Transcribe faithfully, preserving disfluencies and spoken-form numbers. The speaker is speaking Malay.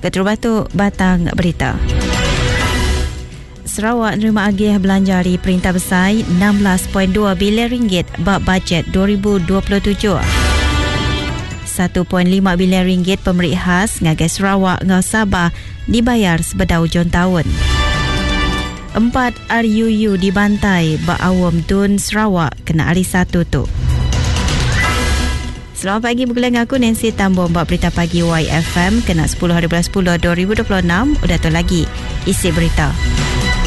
Ketua Batu Batang Berita. Sarawak nerima agih belanja dari Perintah Besar enam belas perpuluhan dua bilion ringgit bab bajet dua ribu dua puluh tujuh. satu perpuluhan lima bilion ringgit pemberi khas ngagai Sarawak ngau Sabah dibayar sebedau hujung tahun. Empat R U U dibantai bak awam tun Sarawak kena hari satu tu. Selamat pagi, bergula dengan aku Nancy Tambung buat berita pagi Y F M kena sepuluh hari bulan sepuluh dua ribu dua puluh enam. Udah tu lagi isi berita.